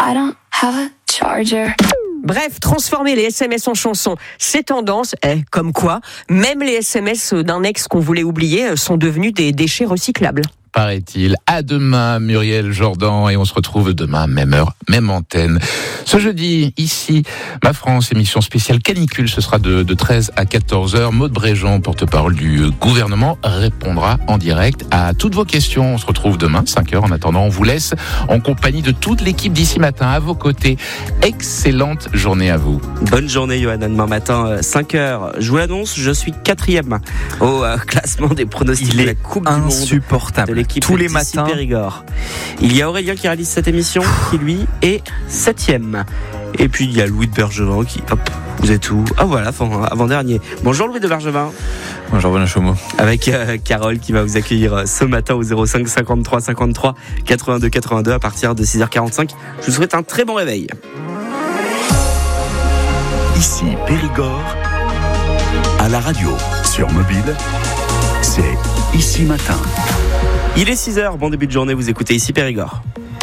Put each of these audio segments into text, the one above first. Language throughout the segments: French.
I don't have a charger. Bref, transformer les SMS en chansons, c'est tendance. Comme quoi, même les SMS d'un ex qu'on voulait oublier sont devenus des déchets recyclables. Paraît-il. À demain, Muriel Jordan, et on se retrouve demain, même heure, même antenne. Ce jeudi, ici, Ma France, émission spéciale canicule, ce sera de 13 à 14h. Maude Bréjean, porte-parole du gouvernement, répondra en direct à toutes vos questions. On se retrouve demain, 5h. En attendant, on vous laisse en compagnie de toute l'équipe d'ici matin à vos côtés. Excellente journée à vous. Bonne journée, Johan. Demain matin, 5h. Je vous l'annonce, je suis 4e au classement des pronostics de la Coupe du Monde. Insupportable. De l'équipe tous les d'ici matins. Périgord. Il y a Aurélien qui réalise cette émission, qui lui est 7e. Et puis il y a Louis de Bergevin qui, vous êtes où ? Ah voilà, avant-dernier. Bonjour Louis de Bergevin. Bonjour Benoît Chomeau. Avec Carole qui va vous accueillir ce matin au 05 53 53 82 82 à partir de 6h45. Je vous souhaite un très bon réveil. Ici Périgord, à la radio, sur mobile, c'est Ici Matin. Il est 6h, bon début de journée, vous écoutez Ici Périgord.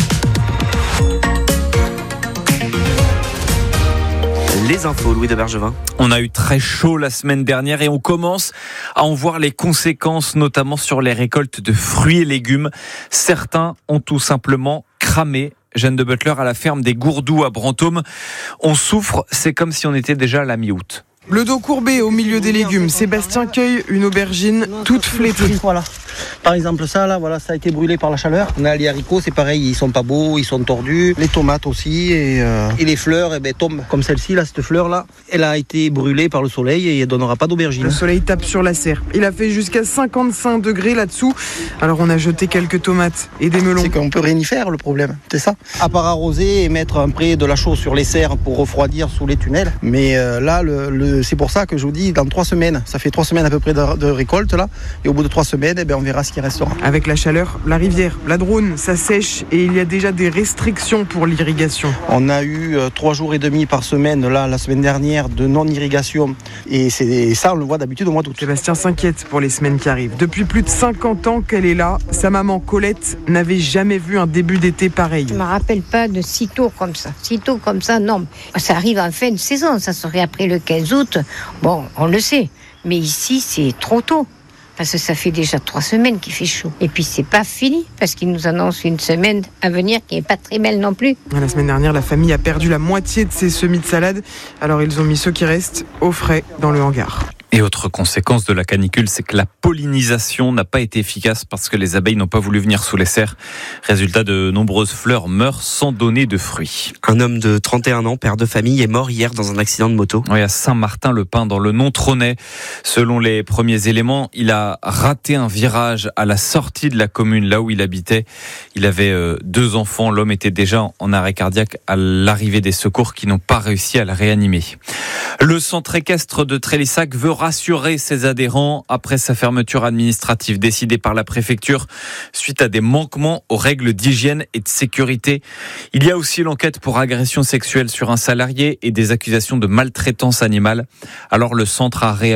Les infos, Louis de Bergevin. On a eu très chaud la semaine dernière et on commence à en voir les conséquences, notamment sur les récoltes de fruits et légumes. Certains ont tout simplement cramé. Jeanne de Butler à la ferme des Gourdous à Brantôme. On souffre, c'est comme si on était déjà à la mi-août. Le dos courbé au milieu des légumes, Sébastien cueille une aubergine toute flétrie. Voilà. Par exemple ça là, voilà, ça a été brûlé par la chaleur. On a les haricots, c'est pareil, ils sont pas beaux, ils sont tordus. Les tomates aussi et les fleurs tombent comme celle-ci là, cette fleur là, elle a été brûlée par le soleil et elle donnera pas d'aubergine. Le soleil tape sur la serre. Il a fait jusqu'à 55 degrés là-dessous. Alors on a jeté quelques tomates et des melons. C'est qu'on peut rien y faire, le problème, c'est ça. À part arroser et mettre un près de la chaux sur les serres pour refroidir sous les tunnels. Mais là, c'est pour ça que je vous dis, dans 3 semaines, ça fait 3 semaines à peu près de récolte là, et au bout de 3 semaines, on verra ce qui restera. Avec la chaleur, la rivière, la Dronne, ça sèche et il y a déjà des restrictions pour l'irrigation. On a eu 3 jours et demi par semaine, là, la semaine dernière, de non-irrigation. Et ça, on le voit d'habitude au mois d'août. Sébastien s'inquiète pour les semaines qui arrivent. Depuis plus de 50 ans qu'elle est là, sa maman Colette n'avait jamais vu un début d'été pareil. Je me rappelle pas de si tôt comme ça. Si tôt comme ça, non. Ça arrive en fin de saison, ça serait après le 15 août. Bon, on le sait. Mais ici, c'est trop tôt. Parce que ça fait déjà 3 semaines qu'il fait chaud. Et puis c'est pas fini, parce qu'il nous annonce une semaine à venir qui est pas très belle non plus. La semaine dernière, la famille a perdu la moitié de ses semis de salade. Alors ils ont mis ceux qui restent au frais dans le hangar. Et autre conséquence de la canicule, c'est que la pollinisation n'a pas été efficace parce que les abeilles n'ont pas voulu venir sous les serres. Résultat, de nombreuses fleurs meurent sans donner de fruits. Un homme de 31 ans, père de famille, est mort hier dans un accident de moto. Oui, à Saint-Martin-le-Pin, dans le Nontronais. Selon les premiers éléments, il a raté un virage à la sortie de la commune, là où il habitait. Il avait 2 enfants. L'homme était déjà en arrêt cardiaque à l'arrivée des secours qui n'ont pas réussi à le réanimer. Le centre équestre de Trélissac veut rassurer ses adhérents après sa fermeture administrative décidée par la préfecture suite à des manquements aux règles d'hygiène et de sécurité. Il y a aussi l'enquête pour agression sexuelle sur un salarié et des accusations de maltraitance animale. Alors le centre a réagi